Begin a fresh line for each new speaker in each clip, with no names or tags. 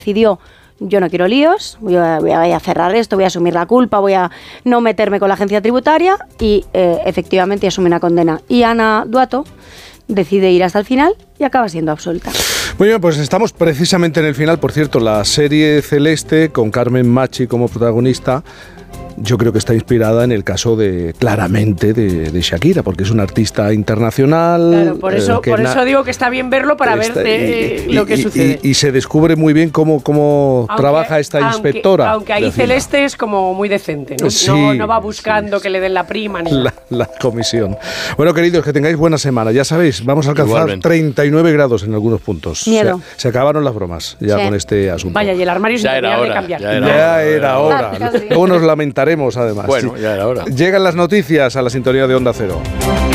decidió: yo no quiero líos, voy a cerrar esto, voy a asumir la culpa, voy a no meterme con la agencia tributaria, y efectivamente asume una condena. Y Ana Duato decide ir hasta el final y acaba siendo absuelta.
Muy bien, pues estamos precisamente en el final. Por cierto, la serie Celeste, con Carmen Machi como protagonista, yo creo que está inspirada en el caso claramente de Shakira, porque es una artista internacional.
Claro, por eso digo que está bien verlo para ver lo que sucede.
Y se descubre muy bien cómo trabaja esta inspectora.
Aunque ahí Celeste es como muy decente, ¿no?
Sí,
no va buscando que le den la prima ni
la comisión. Bueno, queridos, que tengáis buena semana. Ya sabéis, vamos a alcanzar
Igualmente.
39 grados en algunos puntos.
Miedo.
Se acabaron las bromas ya con este asunto.
Vaya, y el armario sin terminar de cambiar.
Ya era hora. Luego nos lamentaremos, además.
Bueno, ya era hora.
Llegan las noticias a la sintonía de Onda Cero.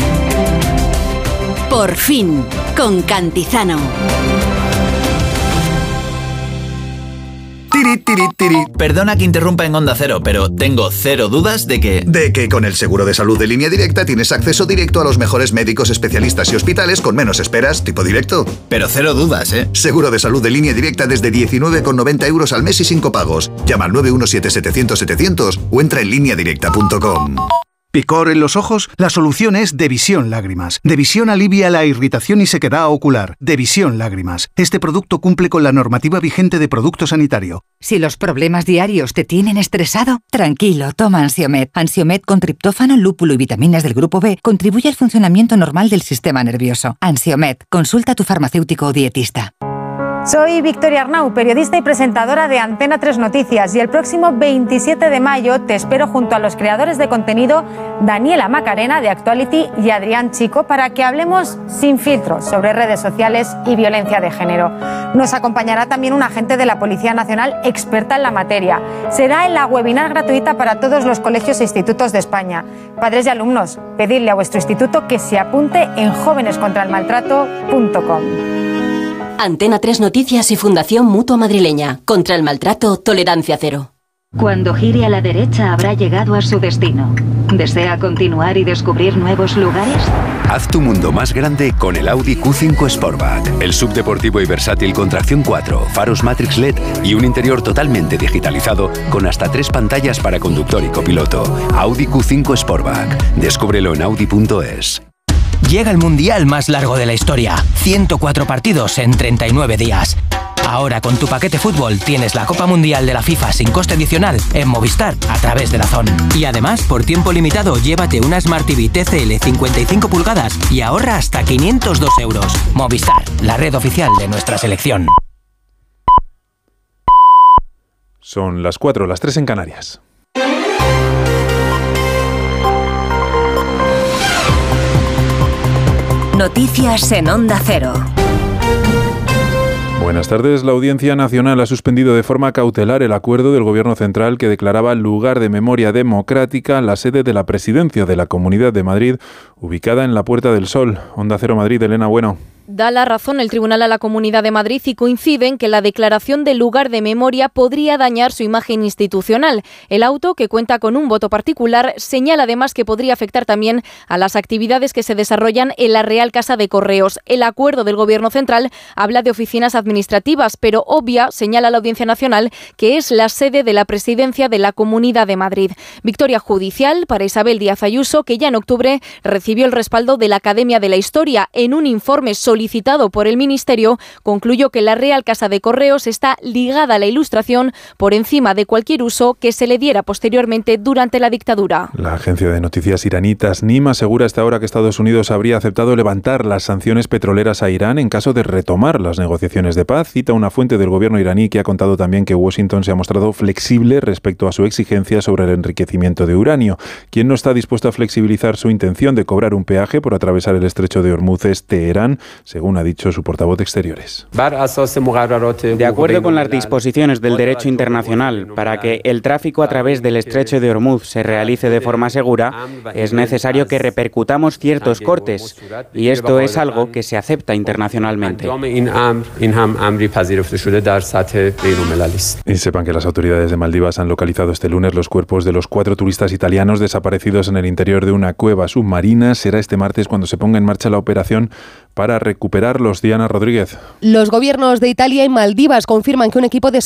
Por fin, con Cantizano.
Tiri, tiri, tiri.
Perdona que interrumpa en Onda Cero, pero tengo cero dudas de que
con el seguro de salud de Línea Directa tienes acceso directo a los mejores médicos, especialistas y hospitales con menos esperas, tipo directo.
Pero cero dudas, ¿eh?
Seguro de salud de Línea Directa desde 19,90 € al mes y sin copagos. Llama al 917-700-700 o entra en lineadirecta.com.
¿Picor en los ojos? La solución es Devisión Lágrimas. Devisión alivia la irritación y sequedad ocular. Devisión Lágrimas. Este producto cumple con la normativa vigente de producto sanitario.
Si los problemas diarios te tienen estresado, tranquilo, toma Ansiomed. Ansiomed con triptófano, lúpulo y vitaminas del grupo B contribuye al funcionamiento normal del sistema nervioso. Ansiomed, consulta a tu farmacéutico o dietista.
Soy Victoria Arnau, periodista y presentadora de Antena 3 Noticias, y el próximo 27 de mayo te espero junto a los creadores de contenido Daniela Macarena de Actuality y Adrián Chico para que hablemos sin filtros sobre redes sociales y violencia de género. Nos acompañará también un agente de la Policía Nacional experta en la materia. Será en la webinar gratuita para todos los colegios e institutos de España. Padres y alumnos, pedidle a vuestro instituto que se apunte en jovenescontraelmaltrato.com.
Antena 3 Noticias y Fundación Mutua Madrileña. Contra el maltrato, tolerancia cero.
Cuando gire a la derecha habrá llegado a su destino. ¿Desea continuar y descubrir nuevos lugares?
Haz tu mundo más grande con el Audi Q5 Sportback. El subdeportivo y versátil con tracción 4, faros Matrix LED y un interior totalmente digitalizado con hasta 3 pantallas para conductor y copiloto. Audi Q5 Sportback. Descúbrelo en Audi.es.
Llega el mundial más largo de la historia. 104 partidos en 39 días. Ahora con tu paquete fútbol tienes la Copa Mundial de la FIFA sin coste adicional en Movistar a través de DAZN. Y además, por tiempo limitado, llévate una Smart TV TCL 55 pulgadas y ahorra hasta 502 €. Movistar, la red oficial de nuestra selección.
Son las 4, las 3 en Canarias.
Noticias en Onda Cero.
Buenas tardes. La Audiencia Nacional ha suspendido de forma cautelar el acuerdo del Gobierno Central que declaraba lugar de memoria democrática la sede de la Presidencia de la Comunidad de Madrid, ubicada en la Puerta del Sol. Onda Cero Madrid, Elena Bueno.
Da la razón el Tribunal a la Comunidad de Madrid y coincide en que la declaración de lugar de memoria podría dañar su imagen institucional. El auto, que cuenta con un voto particular, señala además que podría afectar también a las actividades que se desarrollan en la Real Casa de Correos. El acuerdo del Gobierno Central habla de oficinas administrativas, pero obvia, señala la Audiencia Nacional, que es la sede de la Presidencia de la Comunidad de Madrid. Victoria judicial para Isabel Díaz Ayuso, que ya en octubre recibió el respaldo de la Academia de la Historia. En un informe solicitado por el Ministerio, concluyó que la Real Casa de Correos está ligada a la Ilustración por encima de cualquier uso que se le diera posteriormente durante la dictadura.
La agencia de noticias iraní Tasnim asegura hasta ahora que Estados Unidos habría aceptado levantar las sanciones petroleras a Irán en caso de retomar las negociaciones de paz. Cita una fuente del gobierno iraní que ha contado también que Washington se ha mostrado flexible respecto a su exigencia sobre el enriquecimiento de uranio. Quien no está dispuesto a flexibilizar su intención de cobrar un peaje por atravesar el estrecho de Hormuz es Teherán, según ha dicho su portavoz de Exteriores.
De acuerdo con las disposiciones del derecho internacional, para que el tráfico a través del estrecho de Hormuz se realice de forma segura, es necesario que repercutamos ciertos cortes, y esto es algo que se acepta internacionalmente.
Y sepan que las autoridades de Maldivas han localizado este lunes los cuerpos de los 4 turistas italianos desaparecidos en el interior de una cueva submarina. Será este martes cuando se ponga en marcha la operación para recuperarlos. Diana Rodríguez.
Los gobiernos de Italia y Maldivas confirman que un equipo de